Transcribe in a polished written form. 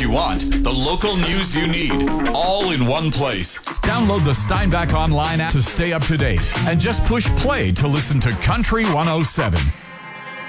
you want, the local news you need, all in one place. Download the Steinbach Online app to stay up to date and just push play to listen to Country 107.